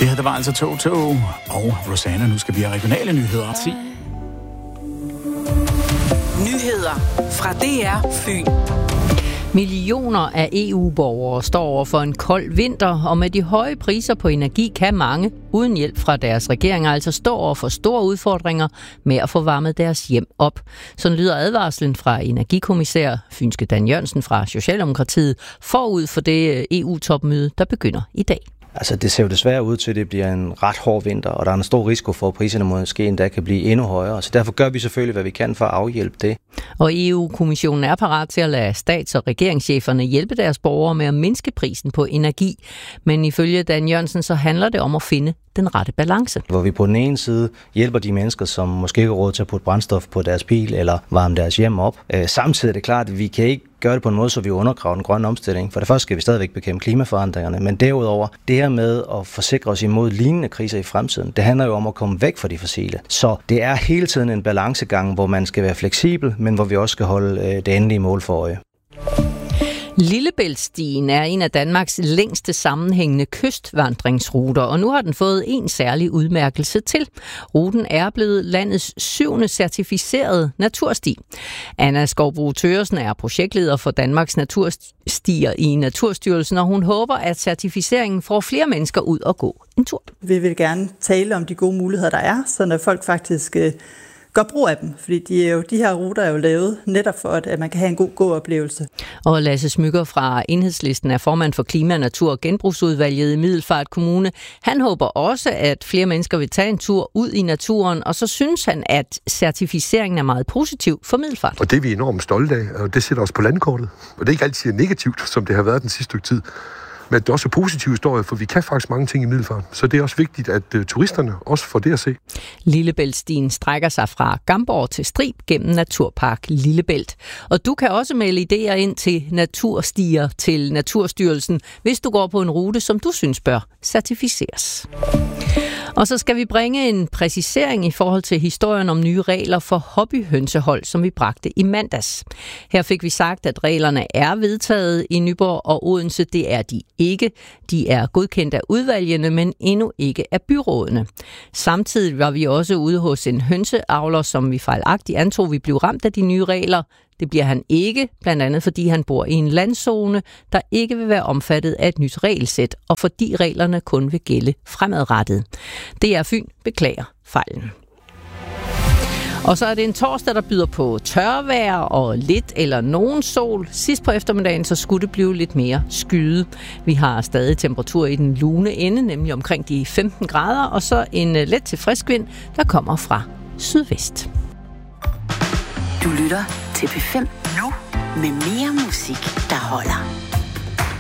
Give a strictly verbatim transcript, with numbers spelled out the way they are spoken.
Det her, der var altså Toto og Rosanna. Nu skal vi have regionale nyheder. ti. Nyheder fra D R Fyn. Millioner af E U-borgere står over for en kold vinter, og med de høje priser på energi kan mange, uden hjælp fra deres regeringer, altså stå over for store udfordringer med at få varmet deres hjem op. Sådan lyder advarslen fra energikommissær Fynske Dan Jørgensen fra Socialdemokratiet forud for det E U-topmøde, der begynder i dag. Altså, det ser jo desværre ud til, at det bliver en ret hård vinter, og der er en stor risiko for, at priserne måske endda kan blive endnu højere. Så derfor gør vi selvfølgelig, hvad vi kan for at afhjælpe det. Og E U-kommissionen er parat til at lade stats- og regeringscheferne hjælpe deres borgere med at mindske prisen på energi. Men ifølge Dan Jørgensen, så handler det om at finde den rette balance. Hvor vi på den ene side hjælper de mennesker, som måske ikke har råd til at putte brændstof på deres bil eller varme deres hjem op. Samtidig er det klart, at vi kan ikke gøre det på en måde, så vi undergraver den grønne omstilling. For det første skal vi stadigvæk bekæmpe klimaforandringerne, men derudover, det her med at forsikre os imod lignende kriser i fremtiden, det handler jo om at komme væk fra de fossile. Så det er hele tiden en balancegang, hvor man skal være fleksibel, men hvor vi også skal holde det endelige mål for øje. Lillebæltstien er en af Danmarks længste sammenhængende kystvandringsruter, og nu har den fået en særlig udmærkelse til. Ruten er blevet landets syvende certificerede natursti. Anna Skovbro Thøgersen er projektleder for Danmarks Naturstier i Naturstyrelsen, og hun håber, at certificeringen får flere mennesker ud og gå en tur. Vi vil gerne tale om de gode muligheder, der er, så når folk faktisk gør brug af dem, fordi de, er jo, de her ruter er jo lavet netop for, at man kan have en god gåoplevelse. Og Lasse Smykker fra Enhedslisten er formand for Klima-, Natur- og Genbrugsudvalget i Middelfart Kommune. Han håber også, at flere mennesker vil tage en tur ud i naturen, og så synes han, at certificeringen er meget positiv for Middelfart. Og det er vi enormt stolte af, og det sætter os på landkortet. Og det er ikke altid negativt, som det har været den sidste stykke tid. Men det er også en positiv historie, for vi kan faktisk mange ting i Middelfart. Så det er også vigtigt, at uh, turisterne også får det at se. Lillebæltstien strækker sig fra Gamborg til Strib gennem Naturpark Lillebælt. Og du kan også melde idéer ind til Naturstier til Naturstyrelsen, hvis du går på en rute, som du synes bør certificeres. Og så skal vi bringe en præcisering i forhold til historien om nye regler for hobbyhønsehold, som vi bragte i mandags. Her fik vi sagt, at reglerne er vedtaget i Nyborg og Odense. Det er de ikke. De er godkendt af udvalgene, men endnu ikke af byrådene. Samtidig var vi også ude hos en hønseavler, som vi fejlagtigt antog, vi blev ramt af de nye regler. Det bliver han ikke, blandt andet fordi han bor i en landzone, der ikke vil være omfattet af et nyt regelsæt, og fordi reglerne kun vil gælde fremadrettet. D R Fyn beklager fejlen. Og så er det en torsdag, der byder på tørvejr og lidt eller nogen sol. Sidst på eftermiddagen, så skulle det blive lidt mere skyde. Vi har stadig temperatur i den lune ende, nemlig omkring de femten grader, og så en let til frisk vind, der kommer fra sydvest. Du lytter til P fem nu med mere musik, der holder.